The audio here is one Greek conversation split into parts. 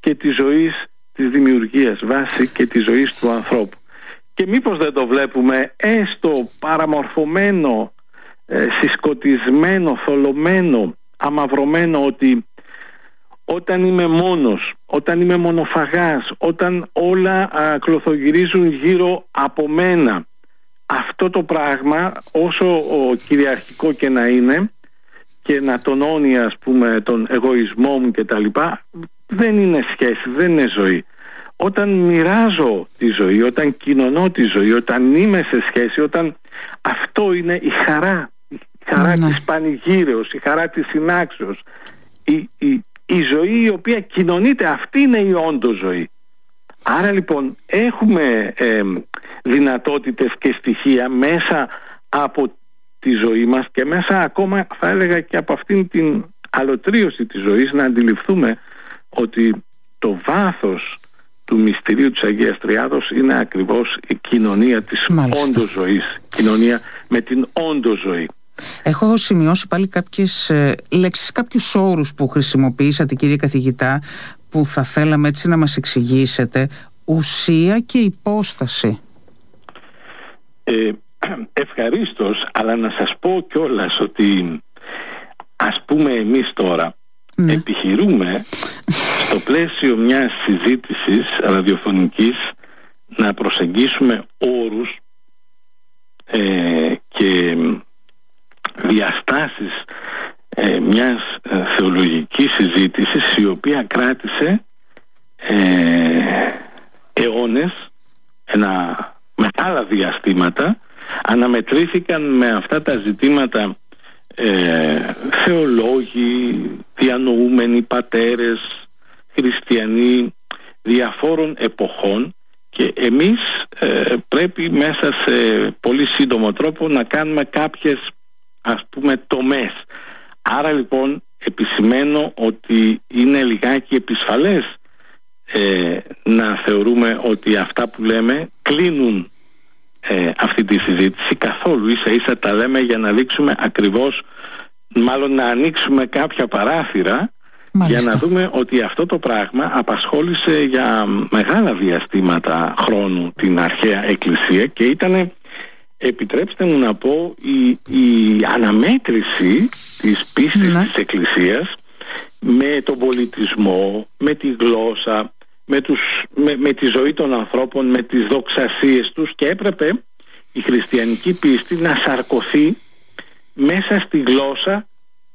και της ζωής της δημιουργίας, βάση και της ζωής του ανθρώπου. Και μήπως δεν το βλέπουμε έστω παραμορφωμένο, συσκοτισμένο, θολωμένο, αμαυρωμένο, ότι όταν είμαι μόνος, όταν είμαι μονοφαγάς, όταν όλα κλωθογυρίζουν γύρω από μένα, αυτό το πράγμα, όσο κυριαρχικό και να είναι και να τονώνει, ας πούμε, τον εγωισμό μου και τα λοιπά, δεν είναι σχέση, δεν είναι ζωή. Όταν μοιράζω τη ζωή, όταν κοινωνώ τη ζωή, όταν είμαι σε σχέση, όταν αυτό είναι η χαρά της πανηγύρεως, η χαρά της συνάξεως, η ζωή η οποία κοινωνείται, αυτή είναι η όντως ζωή. Άρα λοιπόν έχουμε δυνατότητες και στοιχεία μέσα από τη ζωή μας και μέσα ακόμα, θα έλεγα, και από αυτήν την αλωτρίωση της ζωής, να αντιληφθούμε ότι το βάθος του μυστηρίου της Αγίας Τριάδος είναι ακριβώς η κοινωνία της όντως ζωής, κοινωνία με την όντως ζωή. Έχω σημειώσει πάλι κάποιες λέξεις, κάποιους όρους που χρησιμοποιήσατε, κύριε καθηγητά, που θα θέλαμε έτσι να μας εξηγήσετε. Ουσία και υπόσταση. Ευχαρίστως, αλλά να σας πω κιόλας ότι, ας πούμε, εμείς τώρα επιχειρούμε στο πλαίσιο μιας συζήτησης ραδιοφωνικής να προσεγγίσουμε όρους και διαστάσεις μιας θεολογικής συζήτησης, η οποία κράτησε αιώνες, μεγάλα διαστήματα. Αναμετρήθηκαν με αυτά τα ζητήματα θεολόγοι, διανοούμενοι, πατέρες, χριστιανοί διαφόρων εποχών, και εμείς πρέπει μέσα σε πολύ σύντομο τρόπο να κάνουμε κάποιες, ας πούμε, τομές. Άρα λοιπόν επισημαίνω ότι είναι λιγάκι επισφαλές να θεωρούμε ότι αυτά που λέμε κλείνουν αυτή τη συζήτηση. Καθόλου, ίσα ίσα τα λέμε για να δείξουμε ακριβώς, μάλλον να ανοίξουμε κάποια παράθυρα. Μάλιστα. Για να δούμε ότι αυτό το πράγμα απασχόλησε για μεγάλα διαστήματα χρόνου την αρχαία Εκκλησία και ήταν, επιτρέψτε μου να πω, η αναμέτρηση της πίστης της Εκκλησίας με τον πολιτισμό, με τη γλώσσα, με τη ζωή των ανθρώπων, με τις δοξασίες τους, και έπρεπε η χριστιανική πίστη να σαρκωθεί μέσα στη γλώσσα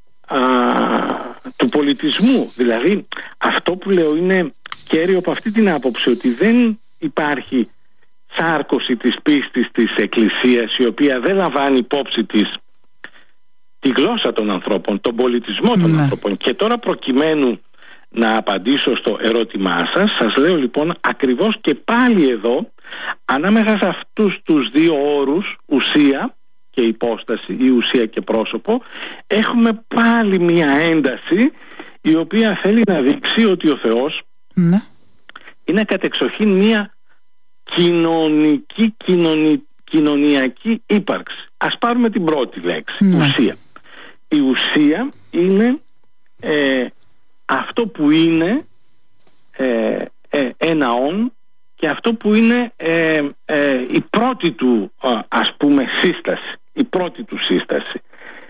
του πολιτισμού. Δηλαδή αυτό που λέω είναι κέριο από αυτή την άποψη, ότι δεν υπάρχει σάρκωση της πίστης της Εκκλησίας η οποία δεν λαμβάνει υπόψη της τη γλώσσα των ανθρώπων, τον πολιτισμό των ανθρώπων. Και τώρα, προκειμένου να απαντήσω στο ερώτημά σας λέω λοιπόν ακριβώς και πάλι εδώ, ανάμεσα σε αυτούς τους δύο όρους, ουσία και υπόσταση ή ουσία και πρόσωπο, έχουμε πάλι μια ένταση η οποία θέλει να δείξει ότι ο Θεός είναι κατεξοχήν μια κοινωνιακή ύπαρξη. Ας πάρουμε την πρώτη λέξη, ουσία. Η ουσία είναι αυτό που είναι ένα όν, και αυτό που είναι η πρώτη του, ας πούμε, σύσταση. Η πρώτη του σύσταση.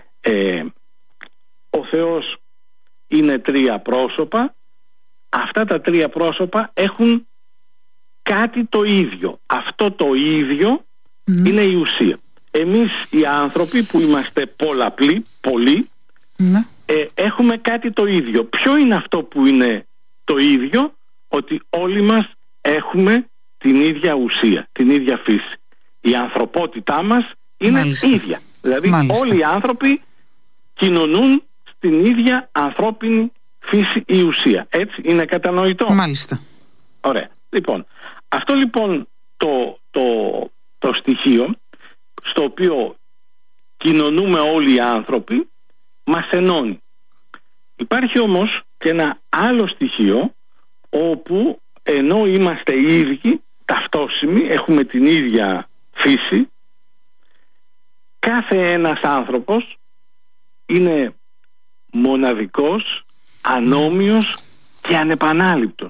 Ο Θεός είναι τρία πρόσωπα. Αυτά τα τρία πρόσωπα έχουν κάτι το ίδιο. Αυτό το ίδιο είναι η ουσία. Εμείς οι άνθρωποι που είμαστε πολλοί, έχουμε κάτι το ίδιο. Ποιο είναι αυτό που είναι το ίδιο? Ότι όλοι μας έχουμε την ίδια ουσία, την ίδια φύση. Η ανθρωπότητά μας είναι ίδια. Δηλαδή όλοι οι άνθρωποι κοινωνούν στην ίδια ανθρώπινη φύση ή ουσία. Έτσι είναι κατανοητό? Μάλιστα. Ωραία. Λοιπόν, αυτό λοιπόν το στοιχείο στο οποίο κοινωνούμε όλοι οι άνθρωποι μας ενώνει. Υπάρχει όμως και ένα άλλο στοιχείο όπου, ενώ είμαστε οι ίδιοι, ταυτόσιμοι, έχουμε την ίδια φύση, κάθε ένας άνθρωπος είναι μοναδικός, ανώμοιος και ανεπανάληπτος.